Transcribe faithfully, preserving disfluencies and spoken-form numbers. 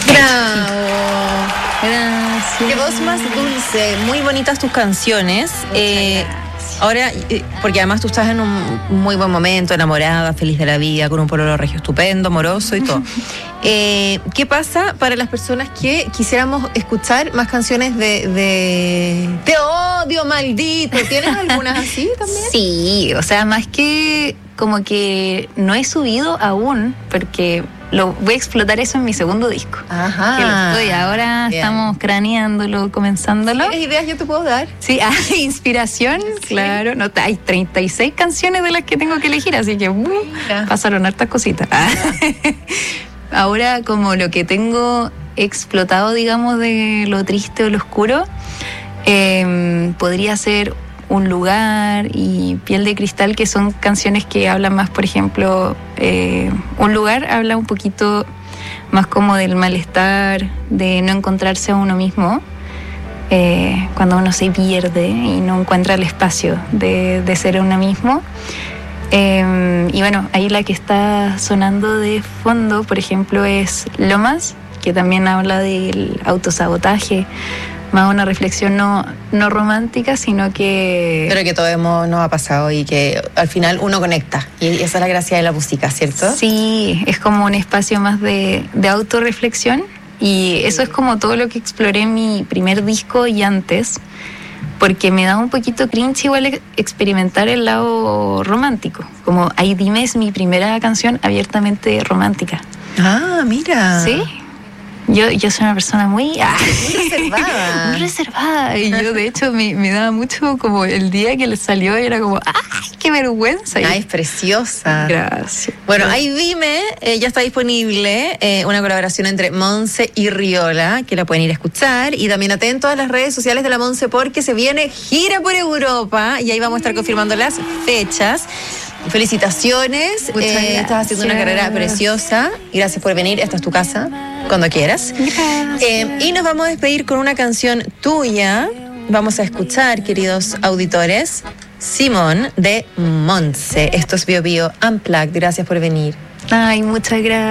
Bravo. Gracias. Qué voz más dulce, muy bonitas tus canciones. Eh, ahora, eh, porque además tú estás en un muy buen momento, enamorada, feliz de la vida, con un pololo regio estupendo, amoroso y todo. Eh, ¿Qué pasa para las personas que quisiéramos escuchar más canciones de, de Te odio, maldito? ¿Tienes algunas así también? Sí, o sea, más que como que no he subido aún, porque lo voy a explotar eso en mi segundo disco. Ajá. Que lo estoy, ahora Bien. Estamos craneándolo, comenzándolo. ¿Qué ideas yo te puedo dar? Sí, ah, inspiración, Sí. claro. No, hay treinta y seis canciones de las que tengo que elegir, así que uh, Mira. pasaron hartas cositas. Ah. Ahora, como lo que tengo explotado, digamos, de lo triste o lo oscuro, eh, podría ser Un lugar y Piel de cristal, que son canciones que hablan más, por ejemplo, eh, Un lugar habla un poquito más como del malestar, de no encontrarse a uno mismo, eh, cuando uno se pierde y no encuentra el espacio de, de ser uno mismo. Eh, y bueno, ahí la que está sonando de fondo, por ejemplo, es Lomas, que también habla del autosabotaje, más una reflexión no, no romántica, sino que... Pero que todo hemos, nos ha pasado y que al final uno conecta. Y esa es la gracia de la música, ¿cierto? Sí, es como un espacio más de, de autorreflexión. Y eso es como todo lo que exploré en mi primer disco y antes, porque me da un poquito cringe igual experimentar el lado romántico. Como Ay Dime es mi primera canción abiertamente romántica. Ah, mira. ¿Sí? Yo, yo soy una persona muy... Ah, Muy reservada. muy reservada. Y yo, de hecho, me, me daba mucho como el día que le salió, era como, ¡ay, qué vergüenza! Ay, es preciosa. Gracias. Bueno, ahí Dime, eh, ya está disponible eh, una colaboración entre Monse y Riola, que la pueden ir a escuchar. Y también atentos a las redes sociales de la Monse, porque se viene gira por Europa y ahí vamos a estar confirmando las fechas. Felicitaciones, Muchas eh, estás haciendo una gracias. carrera preciosa. Gracias por venir, esta es tu casa, cuando quieras. Gracias. Eh, y nos vamos a despedir con una canción tuya. Vamos a escuchar, queridos auditores, Simón de Monse. Esto es Bio Bio Unplugged. Gracias por venir. Ay, muchas gracias.